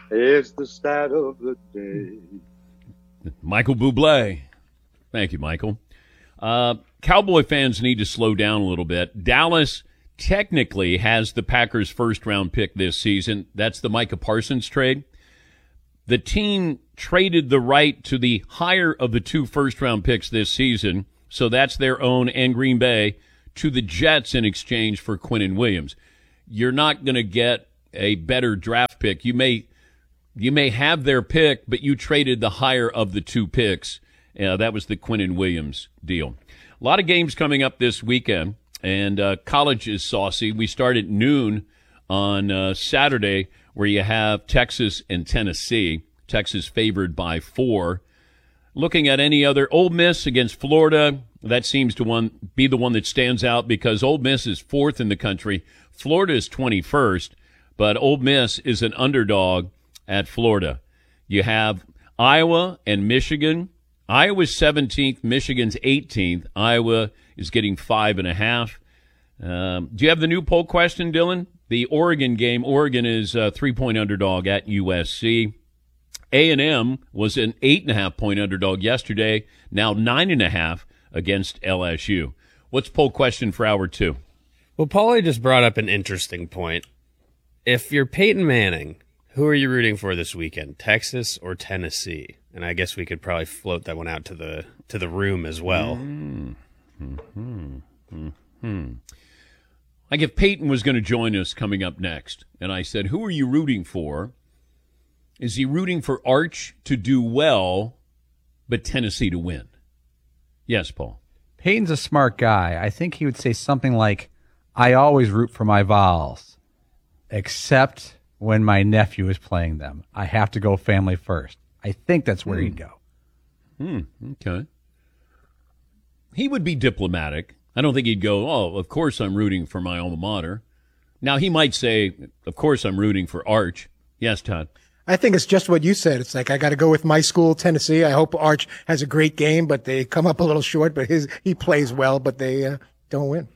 It's the start of the day. Michael Bublé. Thank you, Michael. Cowboy fans need to slow down a little bit. Dallas technically has the Packers' first-round pick this season. That's the Micah Parsons trade. The team traded the right to the higher of the two first-round picks this season, so that's their own and Green Bay, to the Jets in exchange for Quinnen Williams. You're not going to get a better draft pick. You may have their pick, but you traded the higher of the two picks. That was the Quinnen Williams deal. A lot of games coming up this weekend, and college is saucy. We start at noon on Saturday, where you have Texas and Tennessee. Texas favored by 4. Looking at any other, Ole Miss against Florida, that seems to be the one that stands out because Ole Miss is 4th in the country. Florida is 21st, but Ole Miss is an underdog at Florida. You have Iowa and Michigan. Iowa's 17th, Michigan's 18th. Iowa is getting 5.5. Do you have the new poll question, Dylan? The Oregon game, Oregon is a 3-point underdog at USC. A&M was an 8.5-point underdog yesterday, now 9.5 against LSU. What's poll question for hour 2? Well, Paulie just brought up an interesting point. If you're Peyton Manning, who are you rooting for this weekend, Texas or Tennessee? And I guess we could probably float that one out to the room as well. Like if Peyton was going to join us coming up next, and I said, who are you rooting for? Is he rooting for Arch to do well, but Tennessee to win? Yes, Paul. Peyton's a smart guy. I think he would say something like, I always root for my Vols, except when my nephew is playing them. I have to go family first. I think that's where he'd go. Okay. He would be diplomatic. I don't think he'd go, oh, of course I'm rooting for my alma mater. Now, he might say, of course I'm rooting for Arch. Yes, Todd. I think it's just what you said. It's like, I got to go with my school, Tennessee. I hope Arch has a great game, but they come up a little short. But he plays well, but they don't win.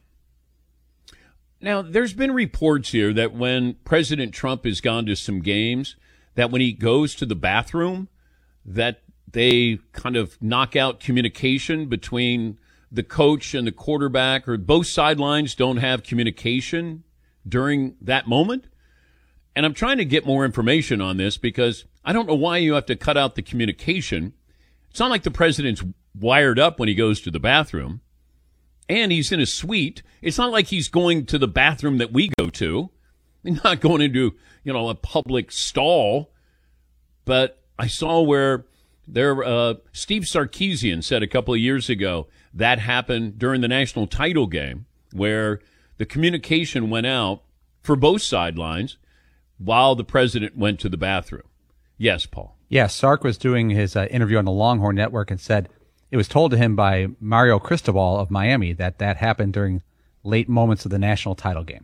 Now, there's been reports here that when President Trump has gone to some games, that when he goes to the bathroom, that they kind of knock out communication between the coach and the quarterback, or both sidelines don't have communication during that moment. And I'm trying to get more information on this because I don't know why you have to cut out the communication. It's not like the president's wired up when he goes to the bathroom, and he's in a suite. It's not like he's going to the bathroom that we go to. He's not going into, a public stall. But I saw where Steve Sarkisian said a couple of years ago that happened during the national title game, where the communication went out for both sidelines while the president went to the bathroom. Yes, Paul. Yes, Sark was doing his interview on the Longhorn Network and said it was told to him by Mario Cristobal of Miami that happened during late moments of the national title game.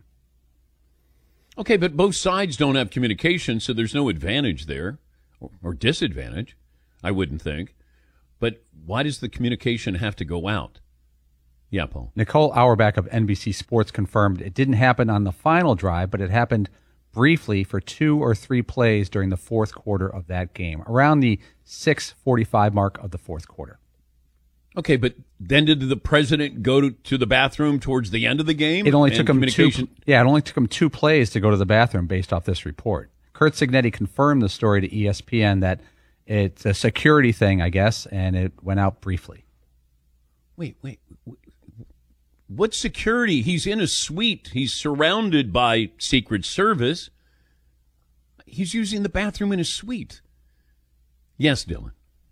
Okay, but both sides don't have communication, so there's no advantage there, or disadvantage, I wouldn't think. But why does the communication have to go out? Yeah, Paul. Nicole Auerbach of NBC Sports confirmed it didn't happen on the final drive, but it happened briefly for 2 or 3 plays during the fourth quarter of that game, around the 6:45 mark of the fourth quarter. Okay, but then did the president go to the bathroom towards the end of the game? It only took him it only took him 2 plays to go to the bathroom based off this report. Kurt Signetti confirmed the story to ESPN that it's a security thing, I guess, and it went out briefly. Wait. What security? He's in a suite. He's surrounded by Secret Service. He's using the bathroom in a suite. Yes, Dylan.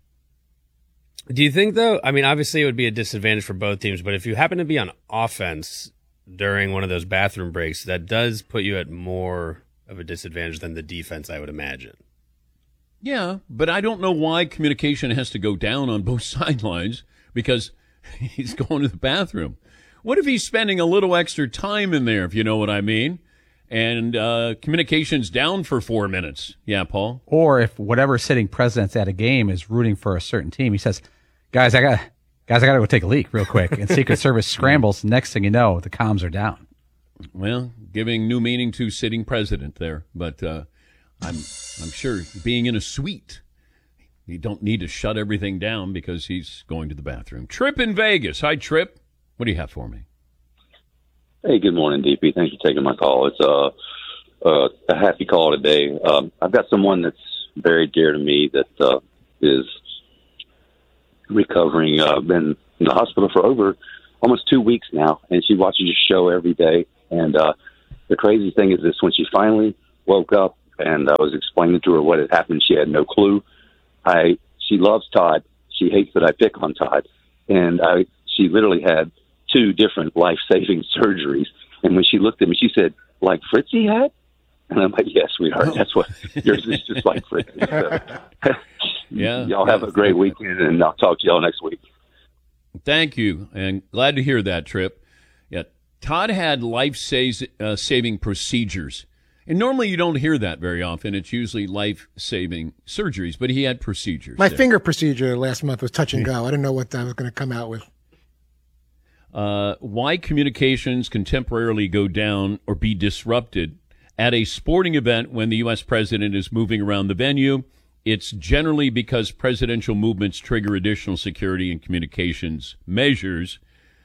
Do you think, though, I mean, obviously it would be a disadvantage for both teams, but if you happen to be on offense during one of those bathroom breaks, that does put you at more of a disadvantage than the defense, I would imagine. Yeah, but I don't know why communication has to go down on both sidelines because he's going to the bathroom. What if he's spending a little extra time in there, if you know what I mean? And communication's down for 4 minutes. Yeah, Paul? Or if whatever sitting president's at a game is rooting for a certain team, he says, guys, I got to go take a leak real quick. And Secret Service scrambles. Next thing you know, the comms are down. Well, giving new meaning to sitting president there. But I'm sure being in a suite, you don't need to shut everything down because he's going to the bathroom. Trip in Vegas. Hi, Trip. What do you have for me? Hey, good morning, DP. Thanks for taking my call. It's a happy call today. I've got someone that's very dear to me that is recovering. Been in the hospital for over almost 2 weeks now, and she watches your show every day. And the crazy thing is this: when she finally woke up and I was explaining to her what had happened, she had no clue. She loves Todd. She hates that I pick on Todd, and she literally had 2 different life-saving surgeries. And when she looked at me, she said, "Like Fritzy had?" And I'm like, "Yes, sweetheart. That's what yours is, just like Fritzy." So, yeah. Y'all have a great weekend, and I'll talk to y'all next week. Thank you, and glad to hear that, Trip. Yeah, Todd had life-saving procedures. And normally you don't hear that very often. It's usually life-saving surgeries, but he had procedures. My finger procedure last month was touch and go. I didn't know what I was going to come out with. Why communications can temporarily go down or be disrupted at a sporting event when the U.S. president is moving around the venue. It's generally because presidential movements trigger additional security and communications measures.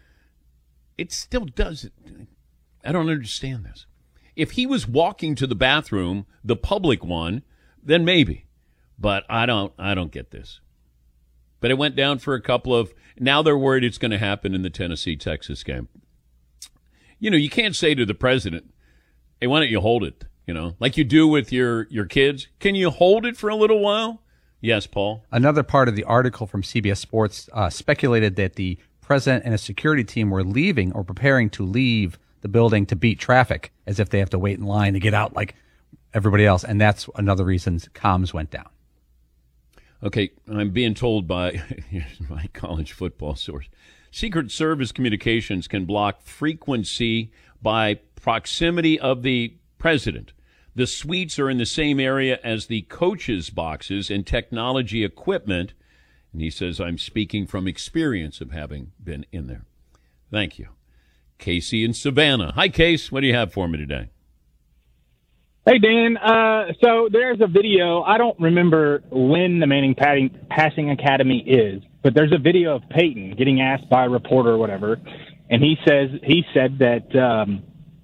It still does it. I don't understand this. If he was walking to the bathroom, the public one, then maybe. But I don't get this. But it went down for a couple of, now they're worried it's going to happen in the Tennessee-Texas game. You know, you can't say to the president, "Hey, why don't you hold it?" You know, like you do with your kids. Can you hold it for a little while? Yes, Paul. Another part of the article from CBS Sports speculated that the president and a security team were leaving or preparing to leave the building to beat traffic, as if they have to wait in line to get out like everybody else. And that's another reason comms went down. Okay, I'm being told by here's my college football source. Secret Service communications can block frequency by proximity of the president. The suites are in the same area as the coaches' boxes and technology equipment. And he says, "I'm speaking from experience of having been in there." Thank you. Casey in Savannah. Hi, Case. What do you have for me today? Hey, Dan. So there's a video. I don't remember when the Manning Passing Academy is, but there's a video of Peyton getting asked by a reporter or whatever, and he said that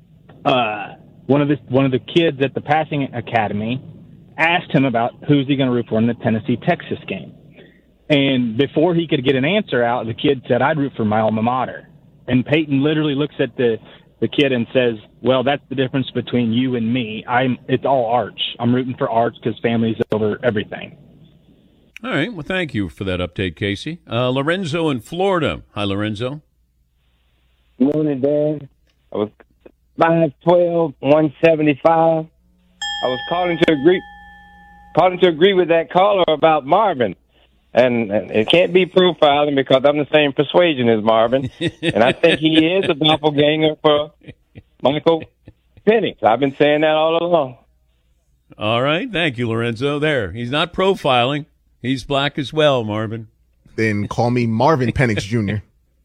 one of the kids at the Passing Academy asked him about who's he going to root for in the Tennessee-Texas game. And before he could get an answer out, the kid said, "I'd root for my alma mater." And Peyton literally looks at the kid and says, "Well, that's the difference between you and me. It's all Arch. I'm rooting for Arch because family's over everything." All right. Well, thank you for that update, Casey. Lorenzo in Florida. Hi, Lorenzo. Good morning, Dan. I was 5'12", 175. I was calling to agree with that caller about Marvin. And it can't be profiling because I'm the same persuasion as Marvin. And I think he is a doppelganger for Michael Penix. I've been saying that all along. All right. Thank you, Lorenzo. There. He's not profiling. He's black as well, Marvin. Then call me Marvin Penix Jr.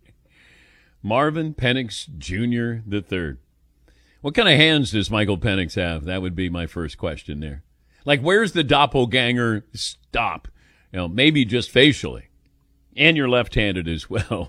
Marvin Penix Jr. the third. What kind of hands does Michael Penix have? That would be my first question there. Like, where's the doppelganger stop? You know, maybe just facially. And you're left-handed as well.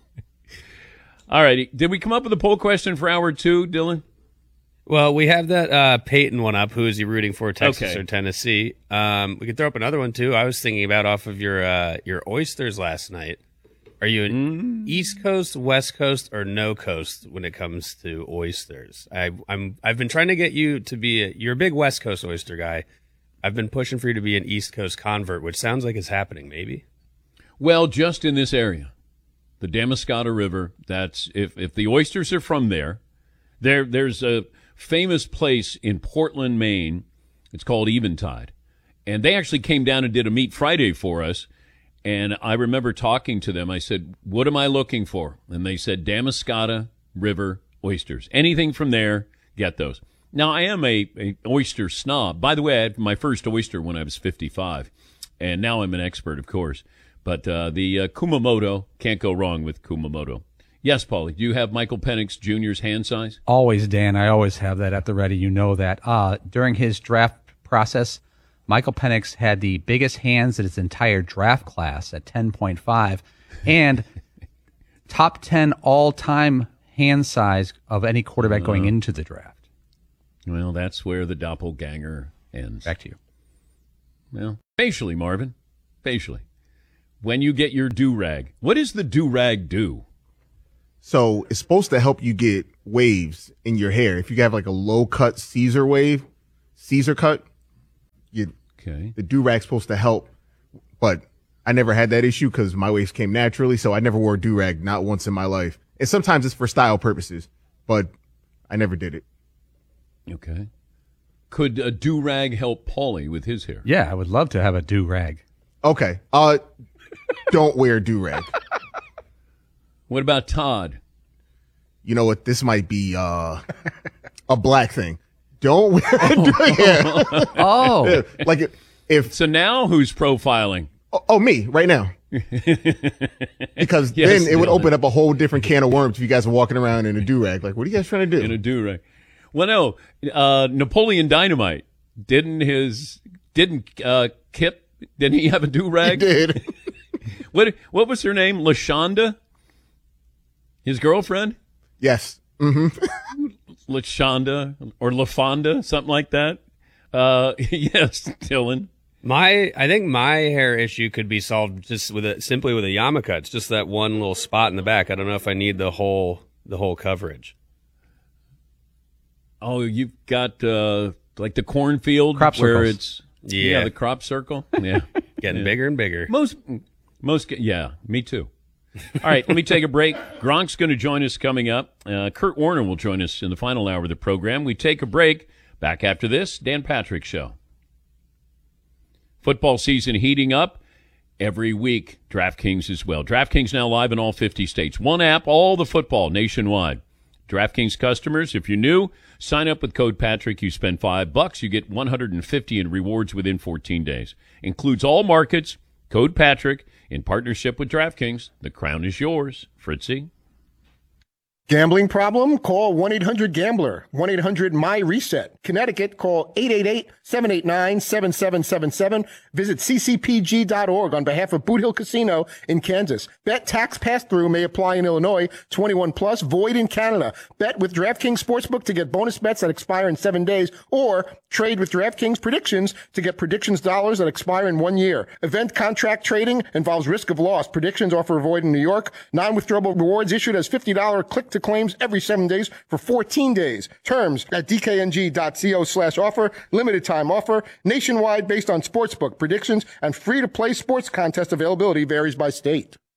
All righty. Did we come up with a poll question for hour 2, Dylan? Well, we have that Peyton one up. Who is he rooting for, Texas Okay. or Tennessee? We could throw up another one, too. I was thinking about off of your oysters last night. Are you an East Coast, West Coast, or no coast when it comes to oysters? I've been trying to get you to be you're a big West Coast oyster guy. I've been pushing for you to be an East Coast convert, which sounds like it's happening, maybe. Well, just in this area, the Damariscotta River. That's if the oysters are from there's a famous place in Portland, Maine. It's called Eventide, and they actually came down and did a Meat Friday for us. And I remember talking to them. I said, "What am I looking for?" And they said, "Damariscotta River oysters. Anything from there, get those." Now, I am a oyster snob. By the way, I had my first oyster when I was 55, and now I'm an expert, of course. But the Kumamoto, can't go wrong with Kumamoto. Yes, Paulie, do you have Michael Penix Jr.'s hand size? Always, Dan. I always have that at the ready. You know that. During his draft process, Michael Penix had the biggest hands in his entire draft class at 10.5 and top 10 all-time hand size of any quarterback going into the draft. Well, that's where the doppelganger ends. Back to you. Well, facially, Marvin. Facially. When you get your do-rag, what does the do-rag do? So it's supposed to help you get waves in your hair. If you have like a low cut Caesar cut, the do-rag's supposed to help. But I never had that issue because my waves came naturally, so I never wore a do-rag, not once in my life. And sometimes it's for style purposes, but I never did it. Okay. Could a do-rag help Paulie with his hair? Yeah, I would love to have a do-rag. Okay. Don't wear a do-rag. What about Todd? You know what? This might be a black thing. Don't wear a do-rag. Oh. Like if So now who's profiling? Oh, me, right now. Because Yes, then it would Dylan. open up a whole different can of worms if you guys are walking around in a do-rag. Like, what are you guys trying to do? In a do-rag. Well, no. Napoleon Dynamite, didn't Kip, didn't he have a do-rag? He did. What was her name? LaShonda? His girlfriend? Yes. Mm-hmm. LaShonda or LaFonda, something like that. Yes, Dylan. I think my hair issue could be solved just simply with a yarmulke. It's just that one little spot in the back. I don't know if I need the whole coverage. Oh, you've got like the cornfield Crop where circles. it's Yeah. the crop circle. Yeah, Getting bigger and bigger. most yeah, me too. All right, let me take a break. Gronk's going to join us coming up. Kurt Warner will join us in the final hour of the program. We take a break. Back after this, Dan Patrick Show. Football season heating up every week. DraftKings as well. DraftKings now live in all 50 states. One app, all the football nationwide. DraftKings customers, if you're new, sign up with code Patrick. You spend $5, you get $150 in rewards within 14 days. Includes all markets. Code Patrick in partnership with DraftKings. The crown is yours. Fritzy. Gambling problem? Call 1-800-GAMBLER. 1-800-MY-RESET. Connecticut, call 888-789-7777. Visit ccpg.org on behalf of Boot Hill Casino in Kansas. Bet tax pass-through may apply in Illinois. 21 plus, void in Canada. Bet with DraftKings Sportsbook to get bonus bets that expire in 7 days, or trade with DraftKings Predictions to get predictions dollars that expire in 1 year. Event contract trading involves risk of loss. Predictions offer void in New York. Non-withdrawable rewards issued as $50 click-to claims every 7 days for 14 days. Terms at dkng.co/offer. Limited time offer. Nationwide based on sportsbook predictions and free-to-play sports contest availability varies by state.